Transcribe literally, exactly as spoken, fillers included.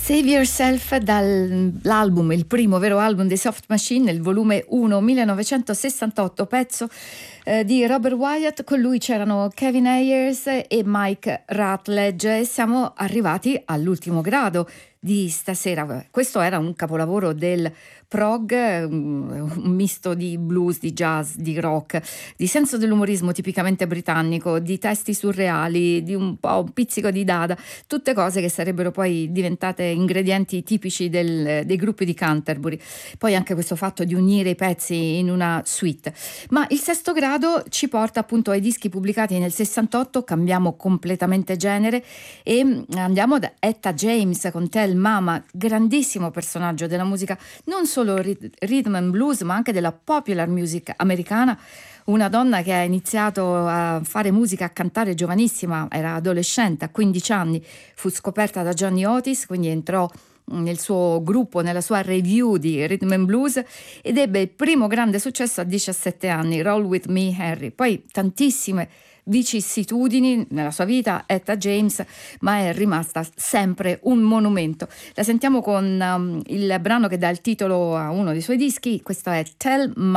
Save Yourself dall'album, il primo vero album dei Soft Machine, il volume uno millenovecentosessantotto, pezzo eh, di Robert Wyatt. Con lui c'erano Kevin Ayers e Mike Rutledge e siamo arrivati all'ultimo grado di stasera. Questo era un capolavoro del prog, un misto di blues, di jazz, di rock, di senso dell'umorismo tipicamente britannico, di testi surreali, di un po' un pizzico di dada, tutte cose che sarebbero poi diventate ingredienti tipici del, dei gruppi di Canterbury. Poi anche questo fatto di unire i pezzi in una suite. Ma il sesto grado ci porta appunto ai dischi pubblicati nel sessantotto, cambiamo completamente genere e andiamo da Etta James con Tell Mama, grandissimo personaggio della musica non solo rhythm and blues ma anche della popular music americana, una donna che ha iniziato a fare musica, a cantare giovanissima, era adolescente, a quindici anni fu scoperta da Johnny Otis, quindi entrò nel suo gruppo, nella sua review di rhythm and blues ed ebbe il primo grande successo a diciassette anni, Roll With Me Harry. Poi tantissime vicissitudini nella sua vita, Etta James, ma è rimasta sempre un monumento. La sentiamo con um, il brano che dà il titolo a uno dei suoi dischi, questo è Tell Ma